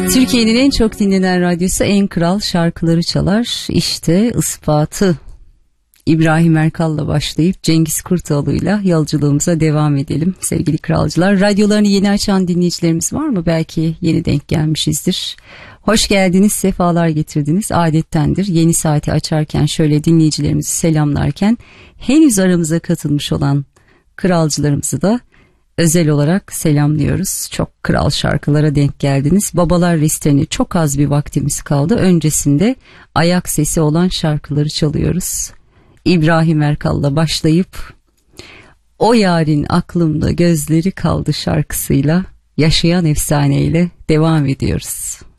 Türkiye'nin en çok dinlenen radyosu en kral şarkıları çalar. İşte ispatı. İbrahim Erkal'la başlayıp Cengiz Kurtoğlu'yla yolculuğumuza devam edelim sevgili kralcılar. Radyolarını yeni açan dinleyicilerimiz var mı? Belki yeni denk gelmişizdir. Hoş geldiniz, sefalar getirdiniz. Adettendir yeni saati açarken şöyle dinleyicilerimizi selamlarken henüz aramıza katılmış olan kralcılarımızı da özel olarak selamlıyoruz. Çok kral şarkılara denk geldiniz. Babalar listeni çok az bir vaktimiz kaldı. Öncesinde ayak sesi olan şarkıları çalıyoruz. İbrahim Erkal'la başlayıp O Yarın Aklımda Gözleri Kaldı şarkısıyla yaşayan efsaneyle devam ediyoruz.